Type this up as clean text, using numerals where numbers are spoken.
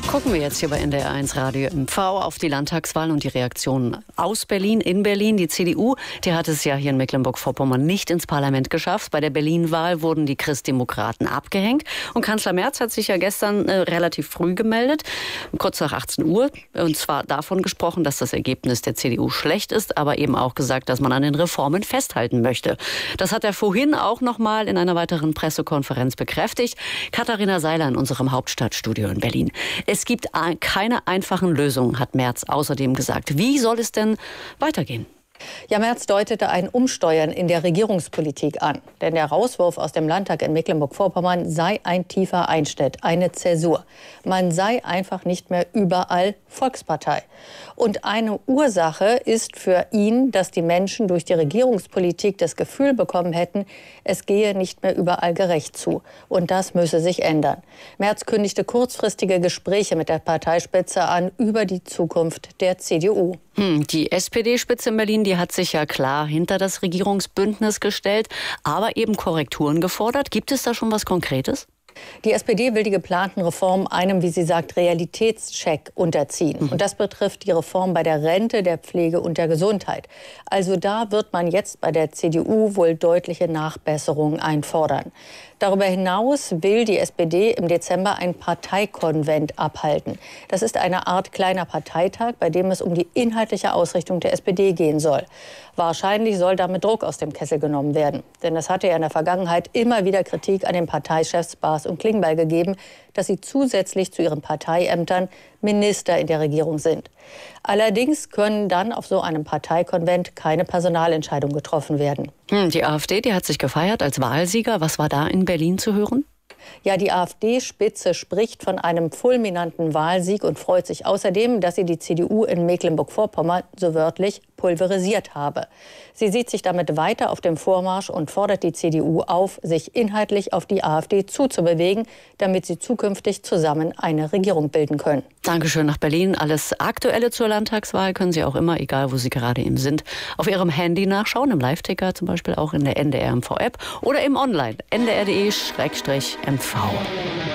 Gucken wir jetzt hier bei NDR1 Radio MV auf die Landtagswahl und die Reaktionen aus Berlin, in Berlin. Die CDU, die hat es ja hier in Mecklenburg-Vorpommern nicht ins Parlament geschafft. Bei der Berlin-Wahl wurden die Christdemokraten abgehängt. Und Kanzler Merz hat sich ja gestern relativ früh gemeldet, kurz nach 18 Uhr. Und zwar davon gesprochen, dass das Ergebnis der CDU schlecht ist, aber eben auch gesagt, dass man an den Reformen festhalten möchte. Das hat er vorhin auch noch mal in einer weiteren Pressekonferenz bekräftigt. Katharina Seiler in unserem Hauptstadtstudio in Berlin. Es gibt keine einfachen Lösungen, hat Merz außerdem gesagt. Wie soll es denn weitergehen? Ja, Merz deutete ein Umsteuern in der Regierungspolitik an. Denn der Rauswurf aus dem Landtag in Mecklenburg-Vorpommern sei ein tiefer Einschnitt, eine Zäsur. Man sei einfach nicht mehr überall Volkspartei. Und eine Ursache ist für ihn, dass die Menschen durch die Regierungspolitik das Gefühl bekommen hätten, es gehe nicht mehr überall gerecht zu. Und das müsse sich ändern. Merz kündigte kurzfristige Gespräche mit der Parteispitze an über die Zukunft der CDU. Die SPD-Spitze in Berlin, die hat sich ja klar hinter das Regierungsbündnis gestellt, aber eben Korrekturen gefordert. Gibt es da schon was Konkretes? Die SPD will die geplanten Reformen einem, wie sie sagt, Realitätscheck unterziehen. Und das betrifft die Reform bei der Rente, der Pflege und der Gesundheit. Also da wird man jetzt bei der CDU wohl deutliche Nachbesserungen einfordern. Darüber hinaus will die SPD im Dezember ein Parteikonvent abhalten. Das ist eine Art kleiner Parteitag, bei dem es um die inhaltliche Ausrichtung der SPD gehen soll. Wahrscheinlich soll damit Druck aus dem Kessel genommen werden. Denn es hatte ja in der Vergangenheit immer wieder Kritik an den Parteichefs Baas und Klingbeil gegeben, dass sie zusätzlich zu ihren Parteiämtern Minister in der Regierung sind. Allerdings können dann auf so einem Parteikonvent keine Personalentscheidungen getroffen werden. Die AfD, die hat sich gefeiert als Wahlsieger. Was war da in Berlin zu hören? Ja, die AfD-Spitze spricht von einem fulminanten Wahlsieg und freut sich außerdem, dass sie die CDU in Mecklenburg-Vorpommern so wörtlich pulverisiert habe. Sie sieht sich damit weiter auf dem Vormarsch und fordert die CDU auf, sich inhaltlich auf die AfD zuzubewegen, damit sie zukünftig zusammen eine Regierung bilden können. Dankeschön nach Berlin. Alles Aktuelle zur Landtagswahl können Sie auch immer, egal wo Sie gerade eben sind, auf Ihrem Handy nachschauen, im Live-Ticker zum Beispiel auch in der NDR-MV-App oder im Online ndr.de/mv.